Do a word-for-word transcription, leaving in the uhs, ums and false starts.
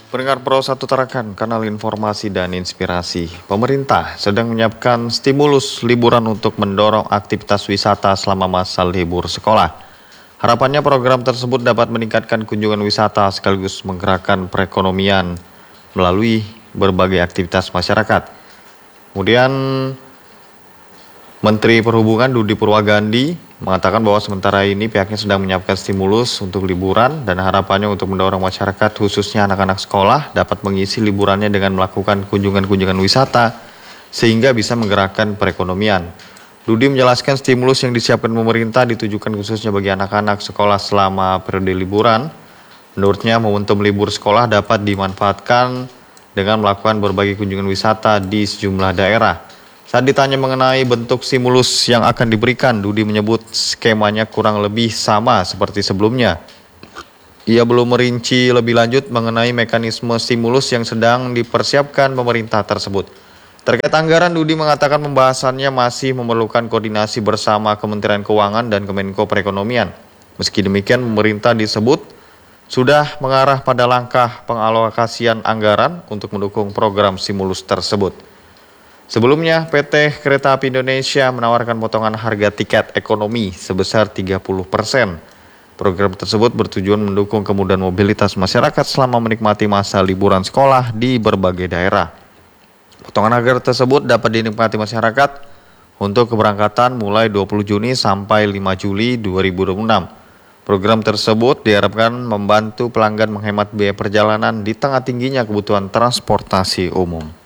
Pendengar Pro satu Tarakan, kanal informasi dan inspirasi. Pemerintah sedang menyiapkan stimulus liburan untuk mendorong aktivitas wisata selama masa libur sekolah. Harapannya program tersebut dapat meningkatkan kunjungan wisata sekaligus menggerakkan perekonomian melalui berbagai aktivitas masyarakat. Kemudian Menteri Perhubungan Dudi Purwagandi mengatakan bahwa sementara ini pihaknya sedang menyiapkan stimulus untuk liburan dan harapannya untuk mendorong masyarakat khususnya anak-anak sekolah dapat mengisi liburannya dengan melakukan kunjungan-kunjungan wisata sehingga bisa menggerakkan perekonomian. Dudi menjelaskan stimulus yang disiapkan pemerintah ditujukan khususnya bagi anak-anak sekolah selama periode liburan. Menurutnya momentum libur sekolah dapat dimanfaatkan dengan melakukan berbagai kunjungan wisata di sejumlah daerah. Saat ditanya mengenai bentuk stimulus yang akan diberikan, Dudi menyebut skemanya kurang lebih sama seperti sebelumnya. Ia belum merinci lebih lanjut mengenai mekanisme stimulus yang sedang dipersiapkan pemerintah tersebut. Terkait anggaran, Dudi mengatakan pembahasannya masih memerlukan koordinasi bersama Kementerian Keuangan dan Kemenko Perekonomian. Meski demikian, pemerintah disebut sudah mengarah pada langkah pengalokasian anggaran untuk mendukung program stimulus tersebut. Sebelumnya, P T Kereta Api Indonesia menawarkan potongan harga tiket ekonomi sebesar tiga puluh persen. Program tersebut bertujuan mendukung kemudahan mobilitas masyarakat selama menikmati masa liburan sekolah di berbagai daerah. Potongan harga tersebut dapat dinikmati masyarakat untuk keberangkatan mulai dua puluh Juni sampai lima Juli dua ribu dua puluh enam. Program tersebut diharapkan membantu pelanggan menghemat biaya perjalanan di tengah tingginya kebutuhan transportasi umum.